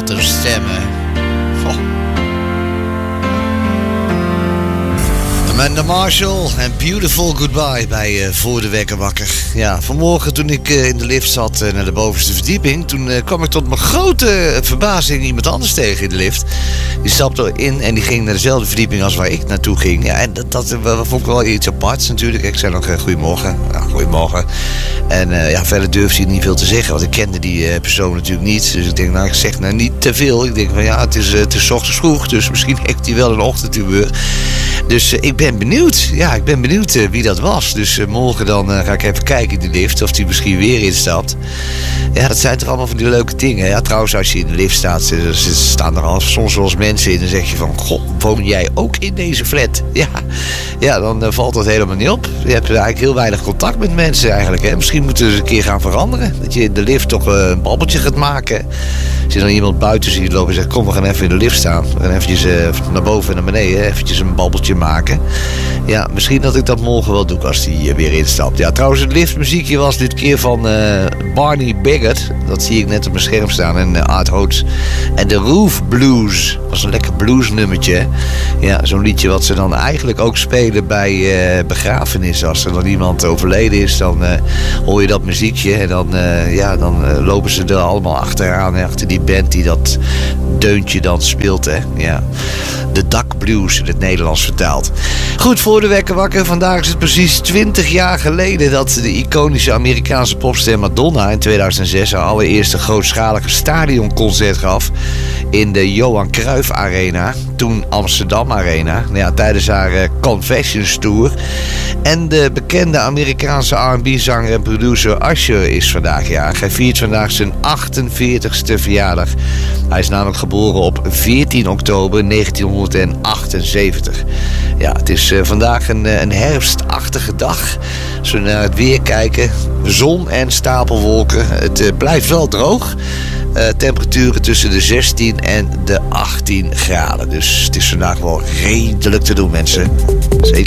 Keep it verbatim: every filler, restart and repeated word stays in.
Wat een stemmen. Oh. Amanda Marshall en Beautiful Goodbye bij uh, Voor de Wekker Wakker. Ja, vanmorgen toen ik uh, in de lift zat uh, naar de bovenste verdieping, toen uh, kwam ik tot mijn grote verbazing iemand anders tegen in de lift. Die stapte in en die ging naar dezelfde verdieping als waar ik naartoe ging. Ja, en dat, dat uh, vond ik wel iets aparts natuurlijk. Ik zei nog uh, goedemorgen. Ja, goedemorgen. En uh, ja, verder durfde hij niet veel te zeggen, want ik kende die uh, persoon natuurlijk niet. Dus ik denk, nou, ik zeg nou niet te veel. Ik denk van ja, het is, uh, het is 's ochtends vroeg, dus misschien heeft hij wel een ochtendhumeur. Dus uh, ik ben benieuwd. Ja, ik ben benieuwd uh, wie dat was. Dus uh, morgen dan uh, ga ik even kijken in de lift of hij misschien weer instapt. Ja, dat zijn toch allemaal van die leuke dingen. Ja, trouwens, als je in de lift staat, uh, staan er al soms wel eens mensen in. Dan zeg je van, goh, woon jij ook in deze flat? Ja, ja dan uh, valt dat helemaal niet op. Je hebt eigenlijk heel weinig contact met mensen eigenlijk. Hè. Misschien moeten we eens een keer gaan veranderen. Dat je in de lift toch uh, een babbeltje gaat maken. Als je dan iemand buiten ziet lopen en zegt, kom, we gaan even in de lift staan. We gaan eventjes uh, naar boven en naar beneden. Eventjes een babbeltje maken. Ja, misschien dat ik dat morgen wel doe als die uh, weer instapt. Ja, trouwens, het liftmuziekje was dit keer van uh, Barney Bigot. Dat zie ik net op mijn scherm staan. En uh, Art Hoots. En de Roof Blues. Dat was een lekker bluesnummertje. Ja, zo'n liedje wat ze dan eigenlijk ook spelen bij uh, begrafenissen. Als er dan iemand overleden is, dan uh, hoor je dat muziekje. En dan, uh, ja, dan uh, lopen ze er allemaal achteraan. Hè, achter die band die dat deuntje dan speelt. Hè. Ja. De Duck Blues in het Nederlands vertaald. Goed, voor de Wekker Wakker. Vandaag is het precies twintig jaar geleden dat de iconische Amerikaanse popster Madonna in tweeduizend zes haar allereerste grootschalige stadionconcert gaf in de Johan Cruijff Arena, toen Amsterdam Arena, nou ja, tijdens haar uh, Confessions Tour. En de bekende Amerikaanse R en B-zanger en producer Usher is vandaag jarig. Hij viert vandaag zijn achtenveertigste verjaardag. Hij is namelijk geboren op veertien oktober negentienhonderdachtenzeventig. Ja, het is uh, vandaag een, een herfstachtige dag. Als we naar het weer kijken, zon en stapelwolken. Het uh, blijft wel droog. Uh, temperaturen tussen de zestien en de achttien graden. Dus het is vandaag wel redelijk te doen, mensen. Zeker.